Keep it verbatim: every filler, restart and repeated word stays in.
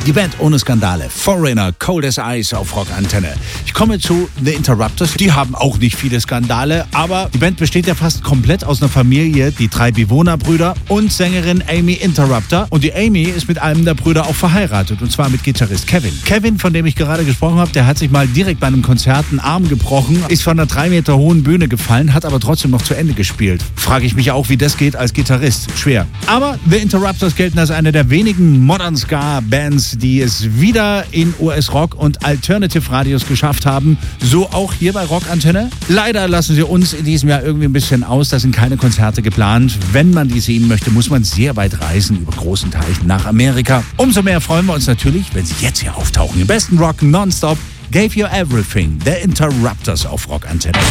Die Band ohne Skandale, Foreigner, Cold as Ice auf Rockantenne. Ich komme zu The Interrupters. Die haben auch nicht viele Skandale, aber die Band besteht ja fast komplett aus einer Familie, die drei Bewohnerbrüder und Sängerin Amy Interrupter. Und die Amy ist mit einem der Brüder auch verheiratet, und zwar mit Gitarrist Kevin. Kevin, von dem ich gerade gesprochen habe, der hat sich mal direkt bei einem Konzert einen Arm gebrochen, ist von einer drei Meter hohen Bühne gefallen, hat aber trotzdem noch zu Ende gespielt. Frage ich mich auch, wie das geht als Gitarrist. Schwer. Aber The Interrupters gelten als eine der wenigen Modern Ska Bands, die es wieder in U S-Rock und Alternative Radios geschafft haben. So auch hier bei Rockantenne. Leider lassen sie uns in diesem Jahr irgendwie ein bisschen aus. Da sind keine Konzerte geplant. Wenn man die sehen möchte, muss man sehr weit reisen, über großen Teich nach Amerika. Umso mehr freuen wir uns natürlich, wenn sie jetzt hier auftauchen. Im besten Rock nonstop. Gave You Everything. The Interrupters auf Rockantenne.